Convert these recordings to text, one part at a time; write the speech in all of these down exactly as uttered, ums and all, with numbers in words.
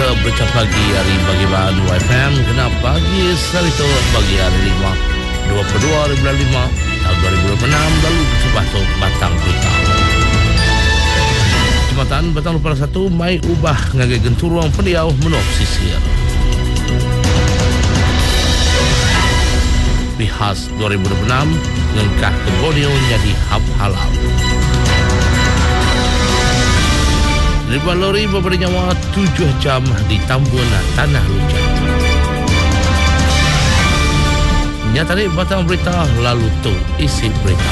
berita pagi hari bagi bahan Y F M kena pagi sarito bagi hari lima dua puluh dua bulan lima tahun dua ribu dua puluh enam lalu kesebatuk batang berita. Jembatan Batang Lupa satu mai ubah ngagai genturuang pendiau menop sisir. Bihas dua ribu dua puluh enam ngengkah ke Borneo jadi hab halal. Ribuan lori memberi nyawa tujuh jam di tambun Tanah Lujan. Nyatanya batang berita lalu tu isi berita.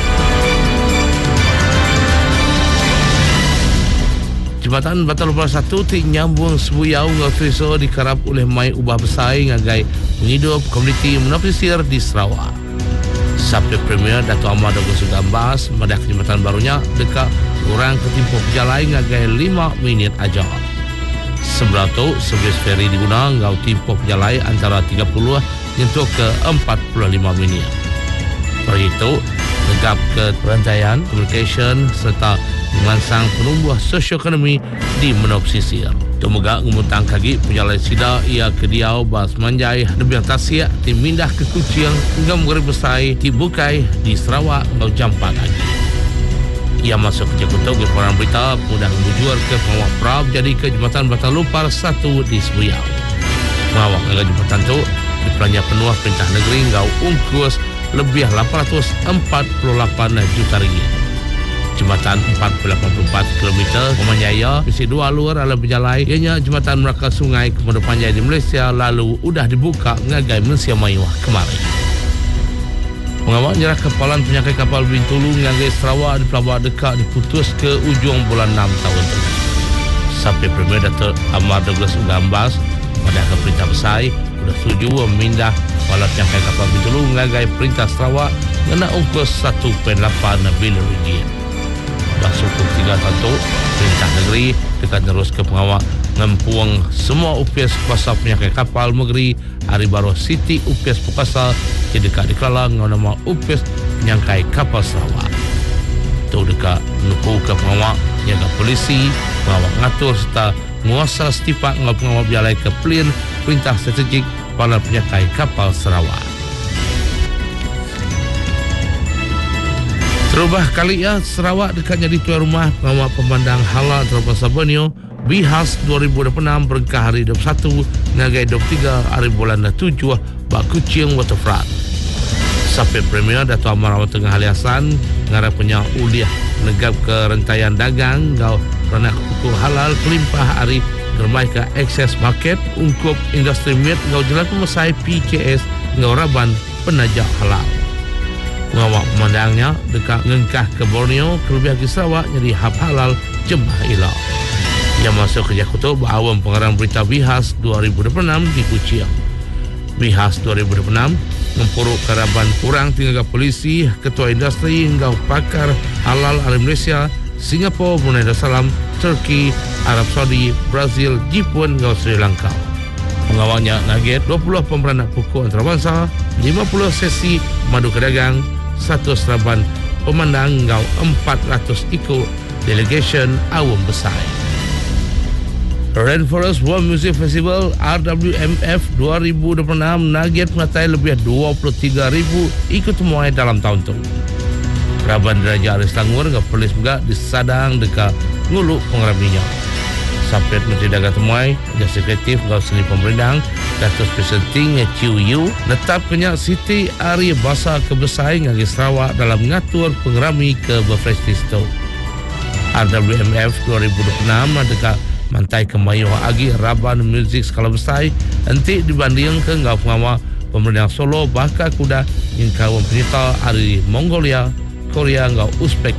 Jembatan Batang Lupa satu ti nyambung sebuyau ngafriso dikarap oleh mai ubah besai ngagai menghidup komuniti menopsisir di Sarawak. Sabtu Premier Dato' Ahmad Douglas Ugambas madah jembatan barunya dekat orang ketimpuh jalan ngagai lima minit aja. Sebelah tu servis feri diguna ngau timpuh jalan antara tiga puluh nyentuh ke empat puluh lima minit. Begitu negap ke perantaian, communication serta memansang penumbuh sosioekonomi di menop sisir. Temuga ngumutang kaki penjalai sida ia ke diau bas manjai lebih tasik ti mindah ke Kuching hingga menggeri besai ti bukai di Sarawak ngau jampat lagi. Ia masuk ke Jakarta ke peran berita mudah membujur ke pengawak Prab jadi ke Jembatan Batang Lupa satu di Sebuyau. Pengawak ke jembatan tu dipelanja penuh perintah negeri ngau ungkus lebih lapan ratus empat puluh lapan juta ringgit. Jembatan empat puluh lapan puluh empat kilometer Pemanjaya misi dua alur alam berjalai ianya Jembatan Melaka Sungai Komodo Panjai di Malaysia lalu udah dibuka ngagai Malaysia Mayuah kemarin. Pengawal nyerah kepalan penyakit kapal Bintulu ngagai Sarawak di Pelabuhan dekat diputus ke ujung bulan enam tahun itu. Sampai Premier Dato' Ahmad Douglas Ugambas pada ke perintah besai sudah setuju memindah kepala penyakit kapal Bintulu ngagai perintah Sarawak kena ungkus satu perpuluhan lapan bilion ringgit. Suku tiga satu perintah negeri dekat terus ke pengawal ngempuang semua U P S kuasa penyakit kapal negeri hari baru Siti U P S Pukasa di dekat dikalang nama U P S penyangkai kapal Sarawak tu dekat menupu ke pengawal jaga polisi pengawal ngatur serta menguasa setipak ngau pengawal bialai ke pelin perintah strategik pada penyangkai kapal Sarawak. Terubah kali ya Sarawak dekat jadi tuan rumah pengawal pemandang halal Teropasa Borneo Bihas dua ribu dua puluh enam berengkah hari dua puluh satu ngagai dua puluh tiga hari bulan tujuh bak Kuching Waterfront. Sampai Premier Dato' Amar Awal Tengah Aliasan ngarap punya uliah negap ke rentaian dagang ngau peranak ukur halal pelimpah hari germai ke akses market ungkup industri meat ngau jalan pemesai P K S ngau raban penajak halal. Pengawak pemandangnya dekat ngengkah ke Borneo kelebih ke Sarawak jadi hab halal jemaah ilah. Ia masuk ke Jakarta berawam pengarang berita Bihas dua ribu dua puluh enam di Kuching. Bihas dua ribu dua puluh enam mempuruk keraban kurang tinggal polisi, ketua industri hingga pakar halal dari Malaysia, Singapura, Brunei Darussalam, Turki, Arab Saudi, Brazil, Jepun hingga Sri Lanka. Pengawalnya naget dua puluh pemberanak pokok antarabangsa, lima puluh sesi madu kedagang, satu seraban pemandang ngau empat ratus ikut delegation awam besar. Rainforest World Music Festival R W M F dua ribu dua puluh enam naget mengatai lebih dua puluh tiga ribu ikut temuai dalam tahun itu. Keraban Deraja Aris Langgur ngau polis juga disadang dekat nguluk pengeraminya. Sampai Menteri Dagang Temuai, Jasa Kreatif ngau seni pemberendang Datuk Presenting Ciu Yu netap kenyak Siti Ari Basa Kebesai ngagi Sarawak dalam mengatur pengerami ke Befestisto. R W M F dua ribu dua puluh enam dekat mantai kemayuh agi Raban Muzik skala besar nanti dibanding ke ngau pengawal pemberendang Solo bakal kuda yang kawan penita dari Mongolia, Korea ngau Uzbek